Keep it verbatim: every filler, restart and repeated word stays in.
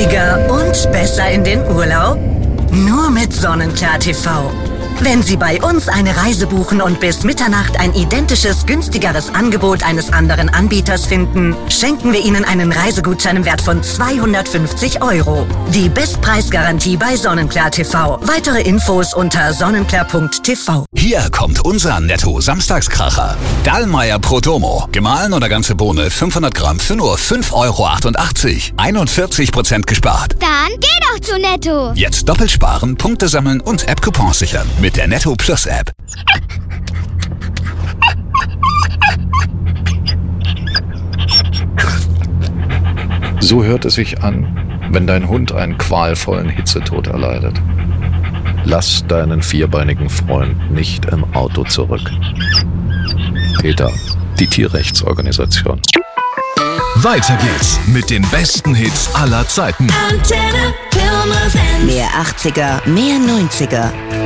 günstiger und besser in den Urlaub? Nur mit Sonnenklar T V. Wenn Sie bei uns eine Reise buchen und bis Mitternacht ein identisches, günstigeres Angebot eines anderen Anbieters finden, schenken wir Ihnen einen Reisegutschein im Wert von zweihundertfünfzig Euro. Die Bestpreisgarantie bei Sonnenklar T V. Weitere Infos unter sonnenklar punkt t v. Hier kommt unser Netto-Samstagskracher. Dallmayr Pro Domo. Gemahlen oder ganze Bohne fünfhundert Gramm für nur fünf Euro achtundachtzig. einundvierzig Prozent gespart. Dann geh doch zu Netto. Jetzt doppelt sparen, Punkte sammeln und App-Coupons sichern. Mit der Netto Plus App. So hört es sich an, wenn dein Hund einen qualvollen Hitzetod erleidet. Lass deinen vierbeinigen Freund nicht im Auto zurück. PETA, die Tierrechtsorganisation. Weiter geht's mit den besten Hits aller Zeiten. Mehr achtziger, mehr neunziger.